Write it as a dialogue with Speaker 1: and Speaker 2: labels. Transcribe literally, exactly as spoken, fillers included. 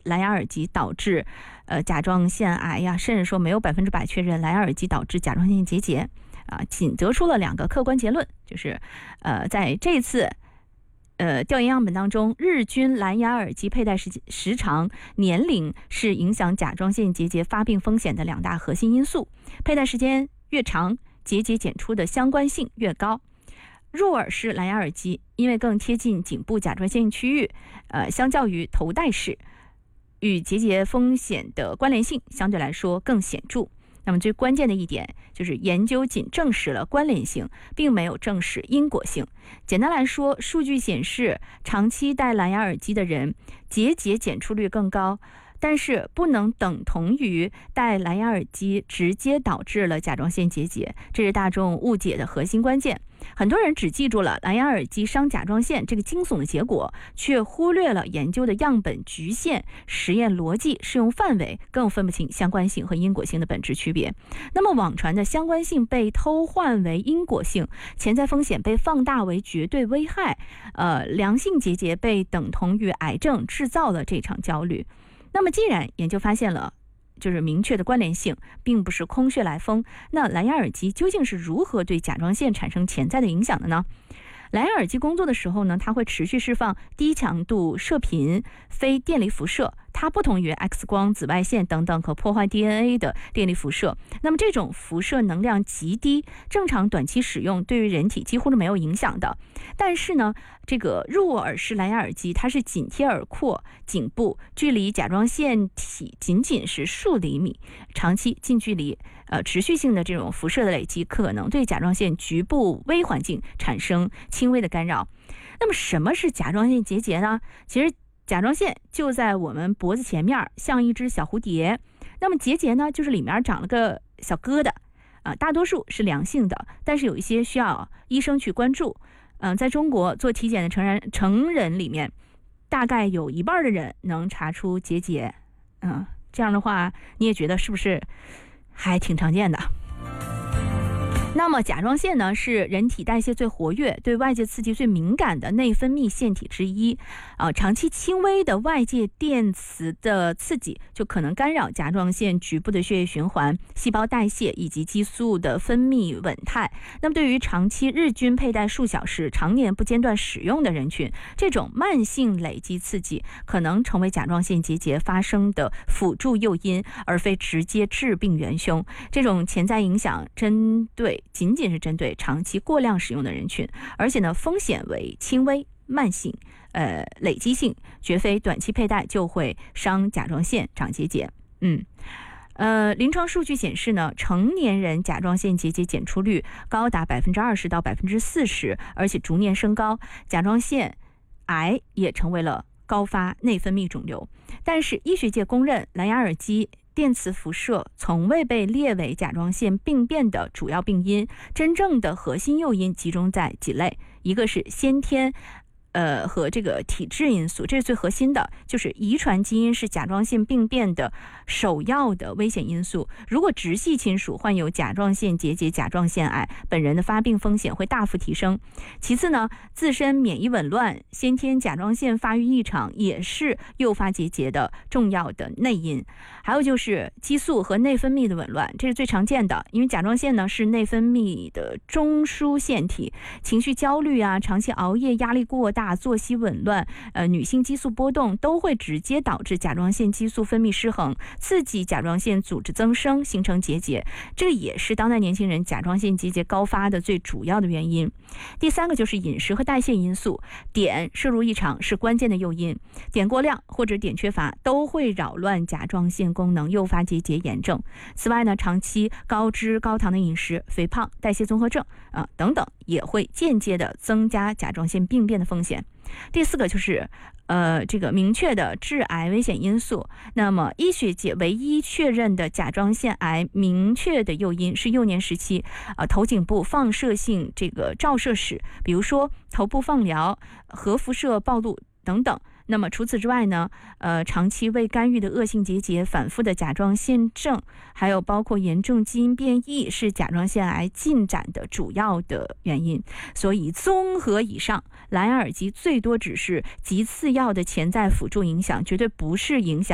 Speaker 1: 蓝牙耳机导致呃甲状腺癌呀，甚至说没有百分之百确认蓝牙耳机导致甲状腺结节啊，仅得出了两个客观结论，就是呃在这次呃调研样本当中，日均蓝牙耳机佩戴时时长、年龄是影响甲状腺结节发病风险的两大核心因素，佩戴时间越长，结节检出的相关性越高。入耳式蓝牙耳机因为更贴近颈部甲状腺区域，呃，相较于头戴式，与结节风险的关联性相对来说更显著。那么最关键的一点就是研究仅证实了关联性，并没有证实因果性。简单来说，数据显示长期戴蓝牙耳机的人结节检出率更高，但是不能等同于戴蓝牙耳机直接导致了甲状腺结节，这是大众误解的核心关键。很多人只记住了蓝牙耳机伤甲状腺这个惊悚的结果，却忽略了研究的样本局限、实验逻辑、适用范围，更分不清相关性和因果性的本质区别。那么网传的相关性被偷换为因果性，潜在风险被放大为绝对危害，呃，良性结节被等同于癌症，制造了这场焦虑。那么既然研究发现了就是明确的关联性，并不是空穴来风，那蓝牙耳机究竟是如何对甲状腺产生潜在的影响的呢？蓝牙耳机工作的时候呢，它会持续释放低强度射频非电离辐射，它不同于 X 光、紫外线等等可破坏 D N A 的电离辐射。那么这种辐射能量极低，正常短期使用对于人体几乎是没有影响的。但是呢，这个入耳式蓝牙耳机它是紧贴耳廓、颈部，距离甲状腺体仅仅是数厘米，长期近距离呃持续性的这种辐射的累积，可能对甲状腺局部微环境产生轻微的干扰。那么什么是甲状腺结节呢？其实甲状腺就在我们脖子前面，像一只小蝴蝶。那么结节呢，就是里面长了个小疙瘩啊，大多数是良性的，但是有一些需要医生去关注。嗯、呃，在中国做体检的成人成人里面，大概有一半的人能查出结节。嗯，这样的话，你也觉得是不是还挺常见的？那么甲状腺呢，是人体代谢最活跃、对外界刺激最敏感的内分泌腺体之一啊。长期轻微的外界电磁的刺激，就可能干扰甲状腺局部的血液循环、细胞代谢以及激素的分泌稳态。那么对于长期日均佩戴数小时、常年不间断使用的人群，这种慢性累积刺激可能成为甲状腺结节发生的辅助诱因，而非直接致病元凶。这种潜在影响针对仅仅是针对长期过量使用的人群，而且呢，风险为轻微、慢性、呃累积性，绝非短期佩戴就会伤甲状腺、长结节。嗯，呃，临床数据显示呢，成年人甲状腺结节检出率高达百分之二十到百分之四十，而且逐年升高，甲状腺癌也成为了高发内分泌肿瘤。但是医学界公认，蓝牙耳机电磁辐射从未被列为甲状腺病变的主要病因，真正的核心诱因集中在几类，一个是先天呃和这个体质因素，这是最核心的，就是遗传基因是甲状腺病变的首要的危险因素。如果直系亲属患有甲状腺结节、甲状腺癌，本人的发病风险会大幅提升。其次呢，自身免疫紊乱、先天甲状腺发育异常也是诱发结节的重要的内因。还有就是激素和内分泌的紊乱，这是最常见的，因为甲状腺呢是内分泌的中枢腺体，情绪焦虑啊、长期熬夜、压力过大、作息紊乱、呃女性激素波动都会直接导致甲状腺激素分泌失衡，刺激甲状腺组织增生，形成结节。这也是当代年轻人甲状腺结节高发的最主要的原因。第三个就是饮食和代谢因素，碘摄入异常是关键的诱因，碘过量或者碘缺乏都会扰乱甲状腺功能，诱发结节炎症。此外呢，长期高脂高糖的饮食、肥胖、代谢综合症啊等等，也会间接的增加甲状腺病变的风险。第四个就是呃，这个明确的致癌危险因素。那么医学界唯一确认的甲状腺癌明确的诱因是幼年时期呃头颈部放射性这个照射史，比如说头部放疗、核辐射暴露等等。那么除此之外呢，呃，长期未干预的恶性结节、反复的甲状腺症，还有包括严重基因变异，是甲状腺癌进展的主要的原因。所以综合以上，蓝牙耳机最多只是极次要的潜在辅助影响，绝对不是影响